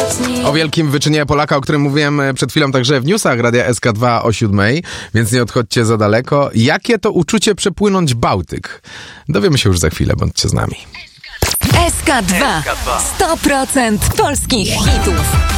O wielkim wyczynie Polaka, o którym mówiłem przed chwilą także w newsach Radia SK2 o 7:00, więc nie odchodźcie za daleko. Jakie to uczucie przepłynąć Bałtyk? Dowiemy się już za chwilę, bądźcie z nami. SK2 100% polskich hitów.